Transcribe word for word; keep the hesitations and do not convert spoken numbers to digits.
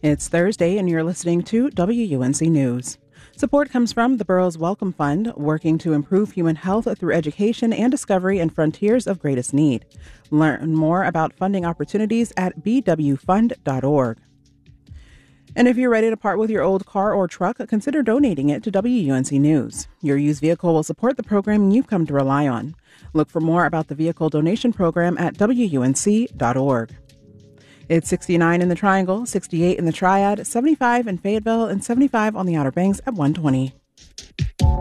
It's Thursday, and you're listening to W U N C News. Support comes from the Burroughs Wellcome Fund, working to improve human health through education and discovery in frontiers of greatest need. Learn more about funding opportunities at b w fund dot org. And if you're ready to part with your old car or truck, consider donating it to W U N C News. Your used vehicle will support the program you've come to rely on. Look for more about the vehicle donation program at w u n c dot org. It's sixty-nine in the Triangle, sixty-eight in the Triad, seventy-five in Fayetteville, and seventy-five on the Outer Banks at one twenty.